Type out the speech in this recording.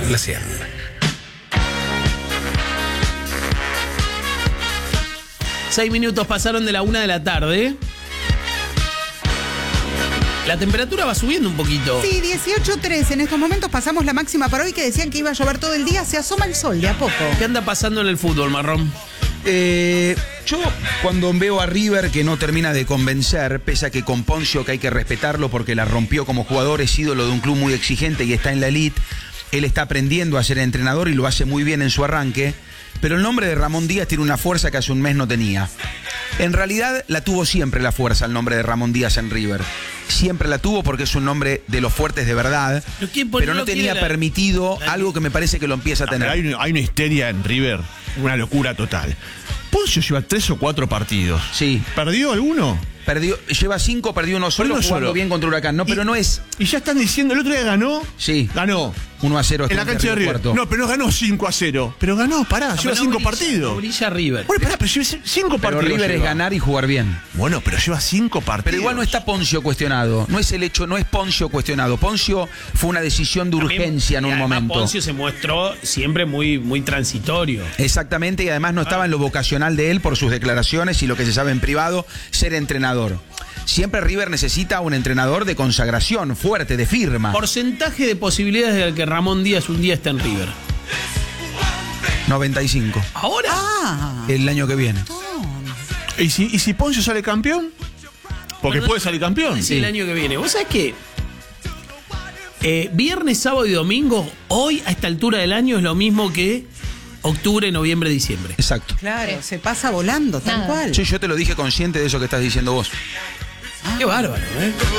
la 100. Seis minutos pasaron de la 1 de la tarde. La temperatura va subiendo un poquito. Sí, 18.3. En estos momentos pasamos la máxima para hoy, que decían que iba a llover todo el día. Se asoma el sol de a poco. ¿Qué anda pasando en el fútbol, Marrón? Yo cuando veo a River que no termina de convencer, pese a que con Poncio, que hay que respetarlo porque la rompió como jugador, es ídolo de un club muy exigente y está en la elite, él está aprendiendo a ser entrenador y lo hace muy bien en su arranque, pero el nombre de Ramón Díaz tiene una fuerza que hace un mes no tenía. En realidad la tuvo siempre la fuerza el nombre de Ramón Díaz en River. Siempre la tuvo porque es un nombre de los fuertes de verdad, pero no tenía permitido algo que me parece que lo empieza a tener. Hay una histeria en River, una locura total. Poncio lleva 3 o 4 partidos. Sí. ¿Perdió alguno? Lleva 5, perdió uno solo, jugando bien contra Huracán. No, pero no es. Y ya están diciendo, el otro día ganó. Sí. Ganó. 1-0 en la cancha de River. Cuarto. No, pero no ganó 5-0. Pero ganó, pará, lleva 5 partidos. No brilla River. Bueno, pará, pero lleva 5 partidos. Pero River lleva. Es ganar y jugar bien. Bueno, pero lleva 5 partidos. Pero igual no está Poncio cuestionado. No es el hecho, no es Poncio cuestionado. Poncio fue una decisión de urgencia en un momento. Poncio se mostró siempre muy, muy transitorio. Exactamente, y además no estaba en lo vocacional de él por sus declaraciones y lo que se sabe en privado, ser entrenador. Siempre River necesita un entrenador de consagración, fuerte, de firma. Porcentaje de posibilidades de que Ramón Díaz un día esté en River. 95. ¿Ahora? El año que viene. ¿Y si Poncio sale campeón? Porque puede salir campeón. Sí, el año que viene. ¿Vos sabés qué? Viernes, sábado y domingo, hoy a esta altura del año es lo mismo que octubre, noviembre, diciembre. Exacto. Claro, se pasa volando, tal cual. Yo te lo dije consciente de eso que estás diciendo vos. Qué bárbaro, ¿eh?